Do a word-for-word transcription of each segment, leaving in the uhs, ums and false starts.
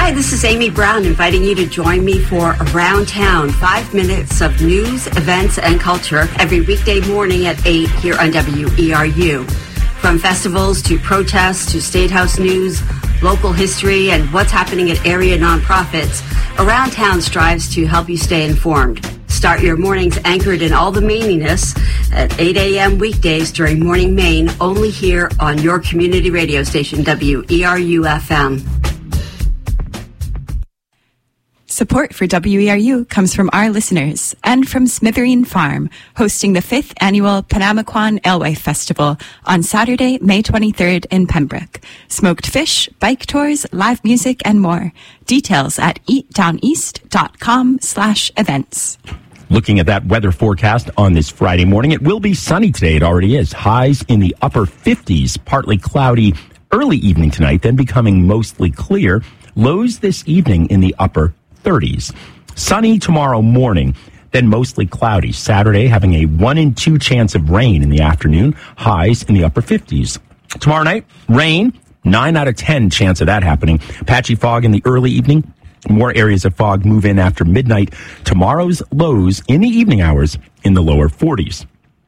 Hi, this is Amy Brown inviting you to join me for Around Town, five minutes of news, events, and culture every weekday morning at eight here on W E R U. From festivals to protests to State House news, local history, and what's happening at area nonprofits, Around Town strives to help you stay informed. Start your mornings anchored in all the Maininess at eight a.m. weekdays during Morning Maine, only here on your community radio station, W E R U F M. Support for W E R U comes from our listeners and from Smithereen Farm, hosting the fifth annual Panamaquan Alewife Festival on Saturday, May twenty-third in Pembroke. Smoked fish, bike tours, live music, and more. Details at eatdowneast.com slash events. Looking at that weather forecast on this Friday morning, it will be sunny today. It already is. Highs in the upper fifties, partly cloudy early evening tonight, then becoming mostly clear. Lows this evening in the upper thirties. Sunny tomorrow morning, then mostly cloudy. Saturday having a one in two chance of rain in the afternoon. Highs in the upper fifties. Tomorrow night, rain, nine out of ten chance of that happening. Patchy fog in the early evening. More areas of fog move in after midnight. Tomorrow's lows in the evening hours in the lower forties.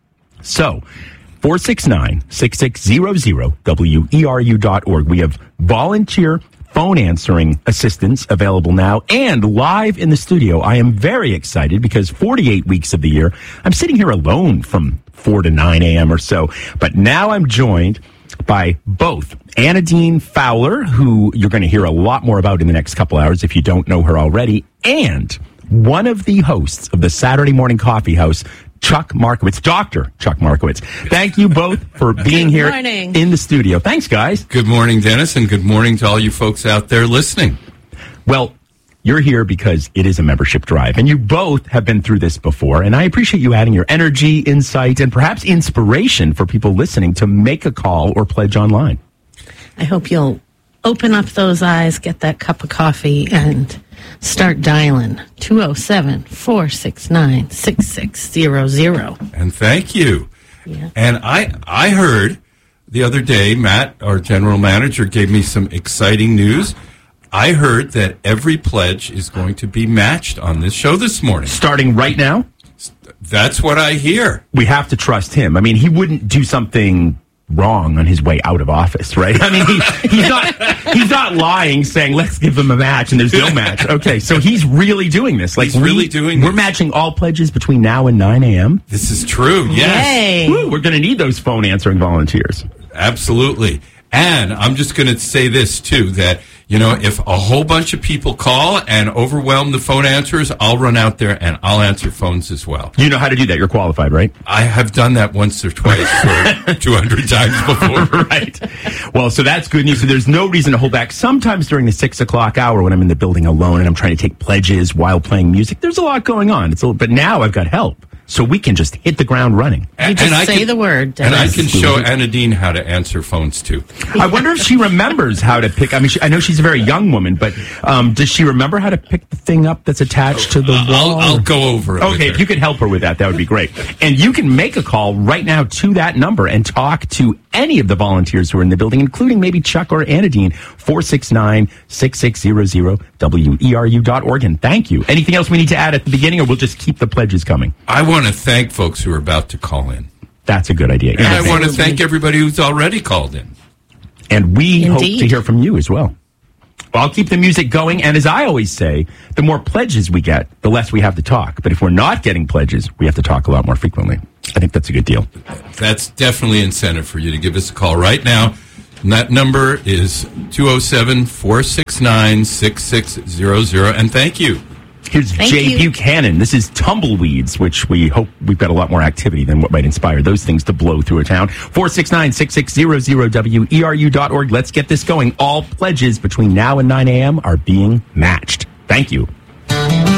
So, four six nine, six six zero zero, W E R U dot org. We have volunteer phone answering assistance available now and live in the studio. I am very excited because forty-eight weeks of the year, I'm sitting here alone from four to nine a.m. or so. But now I'm joined by both Anadine Fowler, who you're going to hear a lot more about in the next couple hours if you don't know her already, and one of the hosts of the Saturday Morning Coffee House, Chuck Markowitz, Doctor Chuck Markowitz. Thank you both for being here in the studio. Thanks, guys. Good morning, Dennis, and good morning to all you folks out there listening. Well, you're here because it is a membership drive, and you both have been through this before, and I appreciate you adding your energy, insight, and perhaps inspiration for people listening to make a call or pledge online. I hope you'll open up those eyes, get that cup of coffee, and start dialing two oh seven, four six nine, six six zero zero. And thank you. Yeah. And I I heard the other day, Matt, our general manager, gave me some exciting news. I heard that every pledge is going to be matched on this show this morning. Starting right now? That's what I hear. We have to trust him. I mean, he wouldn't do something wrong on his way out of office, right? I mean, he, he's not he's not lying, saying let's give them a match, and there's no match. Okay, so he's really doing this. Like he's we, really doing. We're this. matching all pledges between now and nine a.m. This is true. Yes, Woo, we're going to need those phone answering volunteers. Absolutely. And I'm just going to say this too: that you know, if a whole bunch of people call and overwhelm the phone answers, I'll run out there and I'll answer phones as well. You know how to do that. You're qualified, right? I have done that once or twice or two hundred times before. Right. Well, so that's good news. So there's no reason to hold back. Sometimes during the six o'clock hour when I'm in the building alone and I'm trying to take pledges while playing music, there's a lot going on. It's a, but now I've got help. So we can just hit the ground running. You just and I say can, the word, Dennis. And I can show Anadine how to answer phones, too. I wonder if she remembers how to pick. I mean, she, I know she's a very young woman, but um, does she remember how to pick the thing up that's attached to the uh, wall? I'll, I'll go over it. Okay, if you could help her with that, that would be great. And you can make a call right now to that number and talk to any of the volunteers who are in the building, including maybe Chuck or Anadine, four six nine, six six zero zero, W E R U dot org. And thank you. Anything else we need to add at the beginning, or we'll just keep the pledges coming? I want to thank folks who are about to call in. That's a good idea. And I want to thank everybody who's already called in. And we Indeed. hope to hear from you as well. Well, I'll keep the music going, and as I always say, the more pledges we get, the less we have to talk. But if we're not getting pledges, we have to talk a lot more frequently. I think that's a good deal. That's definitely incentive for you to give us a call right now. And that number is two oh seven, four six nine, six six zero zero. And thank you. Here's Thank Jay you. Buchanan. This is Tumbleweeds, which we hope we've got a lot more activity than what might inspire those things to blow through a town. four six nine, six six zero zero, W E R U dot org. Let's get this going. All pledges between now and nine a.m. are being matched. Thank you.